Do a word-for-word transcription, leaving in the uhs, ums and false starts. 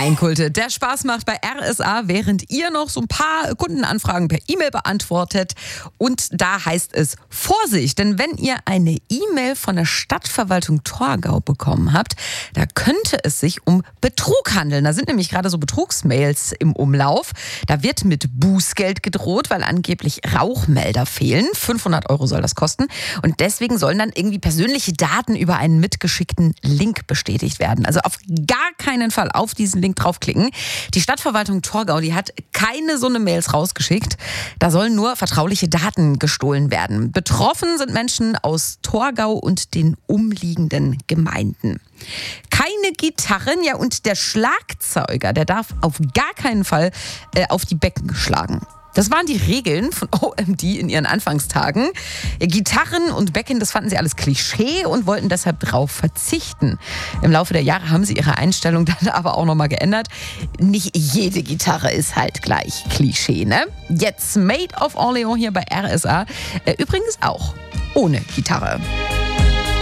Reinkulte. Der Spaß macht bei R S A, während ihr noch so ein paar Kundenanfragen per E-Mail beantwortet. Und da heißt es Vorsicht, denn wenn ihr eine E-Mail von der Stadtverwaltung Torgau bekommen habt, da könnte es sich um Betrug handeln. Da sind nämlich gerade so Betrugsmails im Umlauf. Da wird mit Bußgeld gedroht, weil angeblich Rauchmelder fehlen. fünfhundert Euro soll das kosten. Und deswegen sollen dann irgendwie persönliche Daten über einen mitgeschickten Link bestätigt werden. Also auf gar keinen Fall auf diesen Link draufklicken. Die Stadtverwaltung Torgau, die hat keine so eine Mails rausgeschickt. Da sollen nur vertrauliche Daten gestohlen werden. Betroffen sind Menschen aus Torgau und den umliegenden Gemeinden. Keine Gitarren, ja, und der Schlagzeuger, der darf auf gar keinen Fall äh, auf die Becken schlagen. Das waren die Regeln von O M D in ihren Anfangstagen. Ja, Gitarren und Becken, das fanden sie alles Klischee und wollten deshalb drauf verzichten. Im Laufe der Jahre haben sie ihre Einstellung dann aber auch nochmal geändert. Nicht jede Gitarre ist halt gleich Klischee, ne? Jetzt Maid of Orleans hier bei R S A. Äh, übrigens auch ohne Gitarre.